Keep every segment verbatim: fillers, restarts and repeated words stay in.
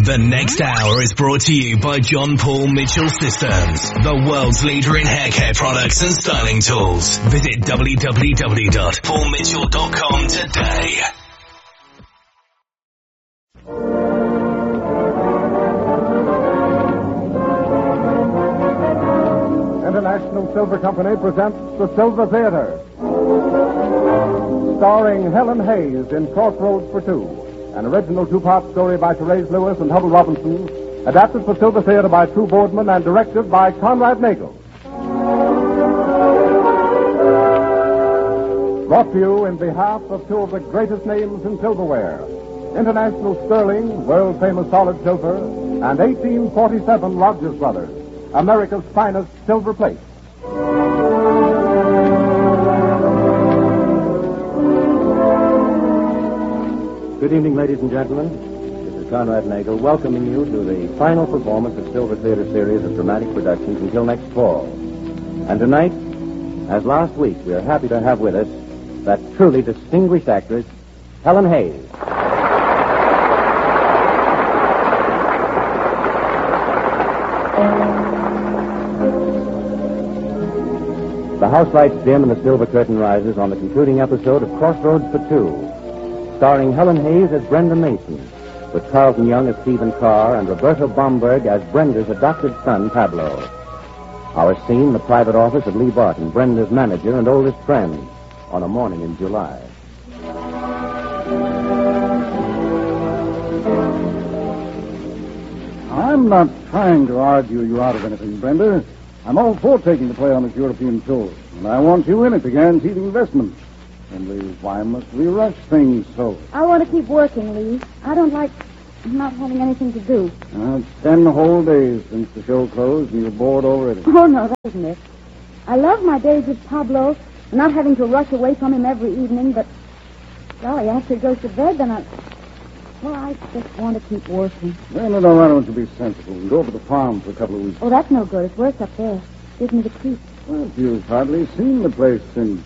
The next hour is brought to you by John Paul Mitchell Systems, the world's leader in hair care products and styling tools. Visit w w w dot paul mitchell dot com today. International Silver Company presents The Silver Theater, starring Helen Hayes in Crossroads for Two, an original two-part story by Therese Lewis and Hubble Robinson, adapted for Silver Theater by True Boardman and directed by Conrad Nagel. Brought to you in behalf of two of the greatest names in silverware, International Sterling, world-famous solid silver, and eighteen forty-seven Rogers Brothers, America's finest silver plate. Good evening, ladies and gentlemen. This is Conrad Nagel welcoming you to the final performance of Silver Theater series of dramatic productions until next fall. And tonight, as last week, we are happy to have with us that truly distinguished actress, Helen Hayes. The house lights dim and the silver curtain rises on the concluding episode of Crossroads for Two, starring Helen Hayes as Brenda Mason, with Carlton Young as Stephen Carr and Roberto Bomberg as Brenda's adopted son, Pablo. Our scene, the private office of Lee Barton, Brenda's manager and oldest friend, on a morning in July. I'm not trying to argue you out of anything, Brenda. I'm all for taking the play on this European tour, and I want you in it to guarantee the investment. Only why must we rush things so? I want to keep working, Lee. I don't like not having anything to do. Uh, it's ten whole days since the show closed, and you're bored already. Oh, no, that isn't it. I love my days with Pablo, not having to rush away from him every evening, but, golly, after he goes to bed, then I... Well, I just want to keep working. Well, no, no, why don't you be sensible and go over to the farm for a couple of weeks? Oh, that's no good. It's worse up there. Gives me the creep. Well, you've hardly seen the place since...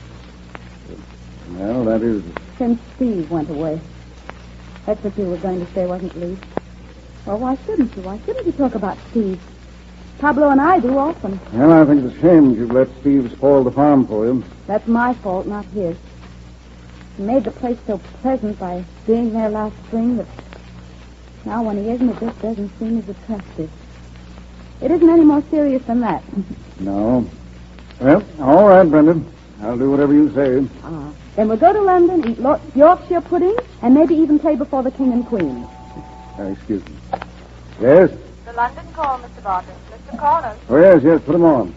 Well, that is... Since Steve went away. That's what you were going to say, wasn't it, Lee? Well, why shouldn't you? Why shouldn't you talk about Steve? Pablo and I do often. Well, I think it's a shame you've let Steve spoil the farm for you. That's my fault, not his. He made the place so pleasant by being there last spring that now when he isn't, it just doesn't seem as attractive. It isn't any more serious than that. No. Well, all right, Brenda. I'll do whatever you say. Ah. Then we'll go to London, eat lo- Yorkshire pudding, and maybe even play before the king and queen. Uh, excuse me. Yes? The London call, Mister Barton. Mister Connors. Oh, yes, yes, put him on.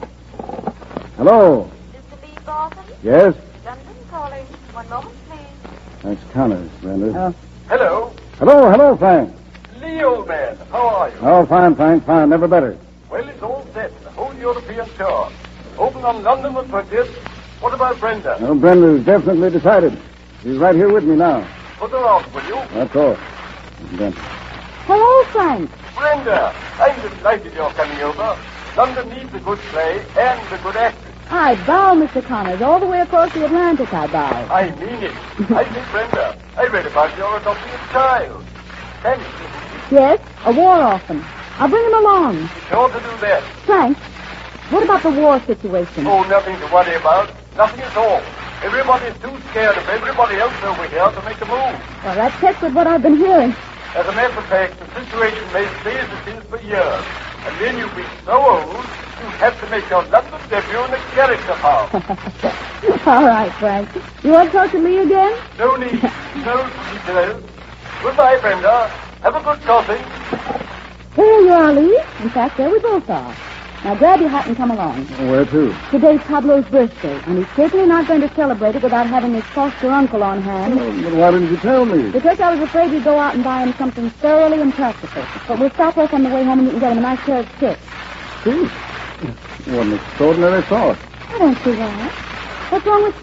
Hello? Mister Lee Barton. Yes? London calling. One moment, please. That's Connors, Brenda. Oh. Hello. Hello, hello, Frank. Lee, old man. How are you? Oh, fine, Frank, fine. Never better. Well, it's all set. The whole European tour. Open on London the twentieth. What about Brenda? Well, Brenda's definitely decided. She's right here with me now. Put her out, will you? Of course. Then. Hello, Frank. Brenda, I'm delighted you're coming over. London needs a good play and a good actress. I bow, Mister Connors. All the way across the Atlantic, I bow. I mean it. I think, Brenda, I read about your adopting a child. Thanks. Yes, a war orphan. I'll bring him along. Sure to do that. Frank, what about the war situation? Oh, nothing to worry about. Nothing at all. Everybody's too scared of everybody else over here to make a move. Well, that checks with what I've been hearing. As a matter of fact, the situation may stay as it is for years. And then you'll be so old, you'll have to make your London debut in a character part. All right, Frank. You want to talk to Lee again? No need. No details. Goodbye, Brenda. Have a good coffee. There you are, Lee. In fact, there we both are. Now grab your hat and come along. Where to? Today's Pablo's birthday, and he's certainly not going to celebrate it without having his foster uncle on hand. Oh, but why didn't you tell me? Because I was afraid you'd go out and buy him something thoroughly impractical. But we'll stop off on the way home and you can get him a nice pair of sticks. See? What an extraordinary thought. I don't see why. What's wrong with